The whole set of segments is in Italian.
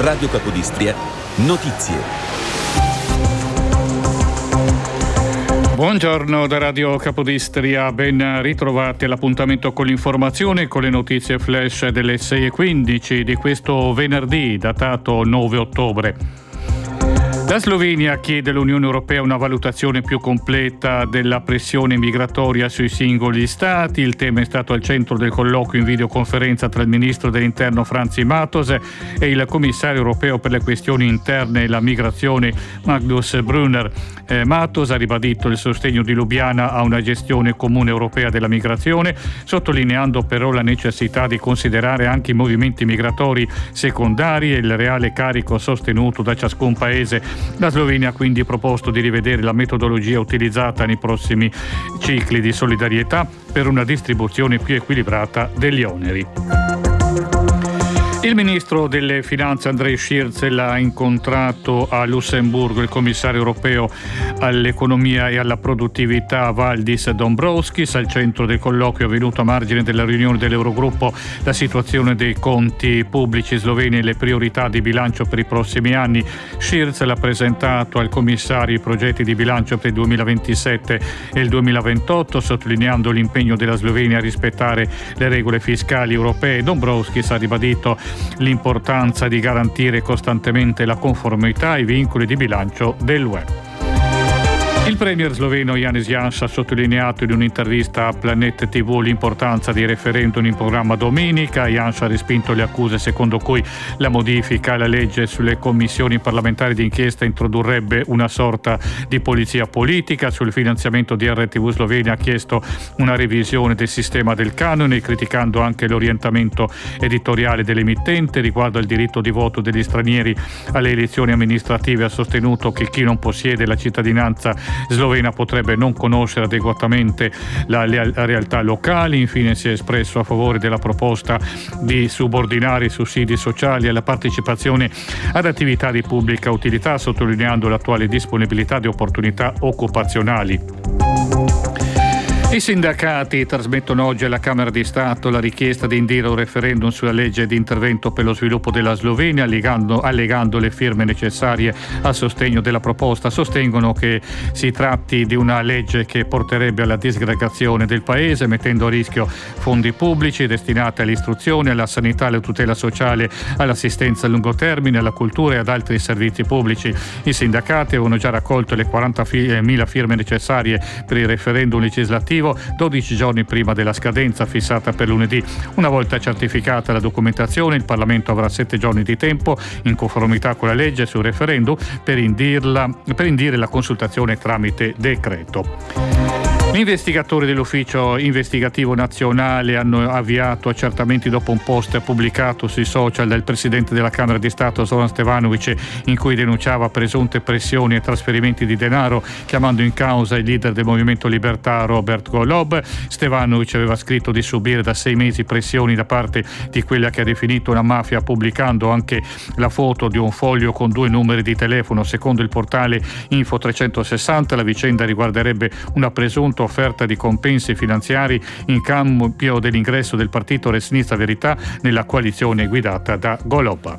Radio Capodistria, notizie. Buongiorno da Radio Capodistria, ben ritrovati all'appuntamento con l'informazione e con le notizie flash delle 6:15 di questo venerdì, datato 9 ottobre. La Slovenia chiede all'Unione Europea una valutazione più completa della pressione migratoria sui singoli Stati. Il tema è stato al centro del colloquio in videoconferenza tra il ministro dell'Interno Franzi Matos e il commissario europeo per le questioni interne e la migrazione Magnus Brunner. Matos ha ribadito il sostegno di Lubiana a una gestione comune europea della migrazione, sottolineando però la necessità di considerare anche i movimenti migratori secondari e il reale carico sostenuto da ciascun paese. La Slovenia ha quindi proposto di rivedere la metodologia utilizzata nei prossimi cicli di solidarietà per una distribuzione più equilibrata degli oneri. Il ministro delle Finanze Andrej Šircelj ha incontrato a Lussemburgo il commissario europeo all'economia e alla produttività Valdis Dombrovskis. Al centro del colloquio avvenuto a margine della riunione dell'Eurogruppo la situazione dei conti pubblici sloveni e le priorità di bilancio per i prossimi anni. Šircelj ha presentato al commissario i progetti di bilancio per il 2027 e il 2028, sottolineando l'impegno della Slovenia a rispettare le regole fiscali europee. Dombrovskis ha ribadito l'importanza di garantire costantemente la conformità ai vincoli di bilancio dell'UE. Il premier sloveno Janez Janša ha sottolineato in un'intervista a Planet TV l'importanza dei referendum in programma domenica. Janša ha respinto le accuse secondo cui la modifica alla legge sulle commissioni parlamentari d'inchiesta introdurrebbe una sorta di polizia politica. Sul finanziamento di RTV Slovenia ha chiesto una revisione del sistema del canone, criticando anche l'orientamento editoriale dell'emittente. Riguardo al diritto di voto degli stranieri alle elezioni amministrative ha sostenuto che chi non possiede la cittadinanza slovena potrebbe non conoscere adeguatamente la realtà locale. Infine si è espresso a favore della proposta di subordinare i sussidi sociali alla partecipazione ad attività di pubblica utilità, sottolineando l'attuale disponibilità di opportunità occupazionali. I sindacati trasmettono oggi alla Camera di Stato la richiesta di indire un referendum sulla legge di intervento per lo sviluppo della Slovenia, allegando le firme necessarie a sostegno della proposta. Sostengono che si tratti di una legge che porterebbe alla disgregazione del paese, mettendo a rischio fondi pubblici destinati all'istruzione, alla sanità, alla tutela sociale, all'assistenza a lungo termine, alla cultura e ad altri servizi pubblici. I sindacati avevano già raccolto le 40.000 firme necessarie per il referendum legislativo 12 giorni prima della scadenza fissata per lunedì. Una volta certificata la documentazione, il Parlamento avrà 7 giorni di tempo, in conformità con la legge sul referendum, per indire la consultazione tramite decreto. Gli investigatori dell'Ufficio Investigativo Nazionale hanno avviato accertamenti dopo un post pubblicato sui social del presidente della Camera di Stato Zoran Stevanović, in cui denunciava presunte pressioni e trasferimenti di denaro, chiamando in causa il leader del Movimento Libertà Robert Golob. Stevanović aveva scritto di subire da 6 mesi pressioni da parte di quella che ha definito una mafia, pubblicando anche la foto di un foglio con 2 numeri di telefono. Secondo il portale Info 360 la vicenda riguarderebbe una presunta offerta di compensi finanziari in cambio dell'ingresso del partito Resnica Verità nella coalizione guidata da Golob.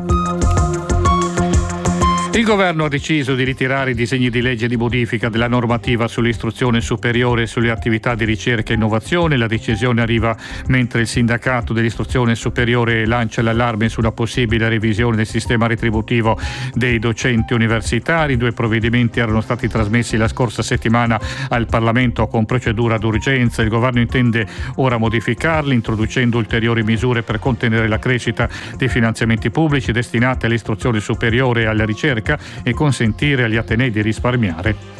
Il governo ha deciso di ritirare i disegni di legge di modifica della normativa sull'istruzione superiore e sulle attività di ricerca e innovazione. La decisione arriva mentre il sindacato dell'istruzione superiore lancia l'allarme sulla possibile revisione del sistema retributivo dei docenti universitari. 2 provvedimenti erano stati trasmessi la scorsa settimana al Parlamento con procedura d'urgenza. Il governo intende ora modificarli, introducendo ulteriori misure per contenere la crescita dei finanziamenti pubblici destinati all'istruzione superiore e alla ricerca e consentire agli atenei di risparmiare.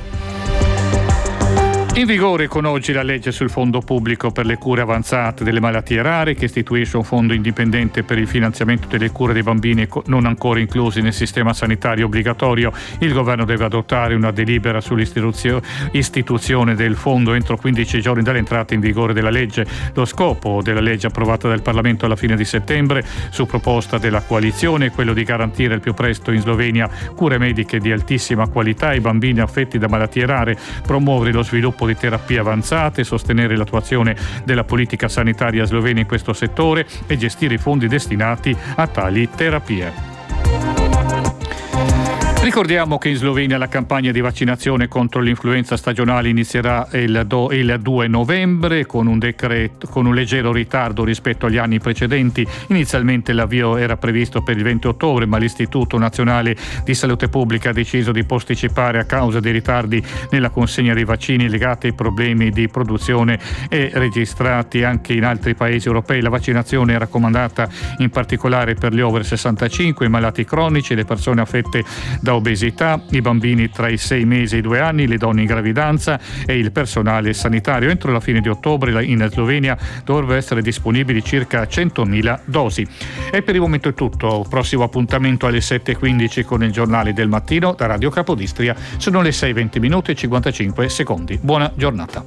In vigore con oggi la legge sul fondo pubblico per le cure avanzate delle malattie rare, che istituisce un fondo indipendente per il finanziamento delle cure dei bambini non ancora inclusi nel sistema sanitario obbligatorio. Il governo deve adottare una delibera sull'istituzione del fondo entro 15 giorni dall'entrata in vigore della legge. Lo scopo della legge approvata dal Parlamento alla fine di settembre, su proposta della coalizione, è quello di garantire al più presto in Slovenia cure mediche di altissima qualità ai bambini affetti da malattie rare, promuovere lo sviluppo di terapie avanzate, sostenere l'attuazione della politica sanitaria slovena in questo settore e gestire i fondi destinati a tali terapie. Ricordiamo che in Slovenia la campagna di vaccinazione contro l'influenza stagionale inizierà il 2 novembre con un leggero ritardo rispetto agli anni precedenti. Inizialmente l'avvio era previsto per il 20 ottobre, ma l'Istituto Nazionale di Salute Pubblica ha deciso di posticipare a causa dei ritardi nella consegna dei vaccini legati ai problemi di produzione registrati anche in altri paesi europei. La vaccinazione è raccomandata in particolare per gli over 65, i malati cronici, le persone affette da obesità, i bambini tra i 6 mesi e i 2 anni, le donne in gravidanza e il personale sanitario. Entro la fine di ottobre in Slovenia dovrebbero essere disponibili circa 100.000 dosi. E per il momento è tutto. Prossimo appuntamento alle 7:15 con il giornale del mattino da Radio Capodistria. Sono le 6:20 minuti e 55 secondi. Buona giornata.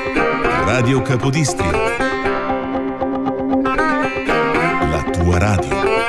Radio Capodistria. La tua radio.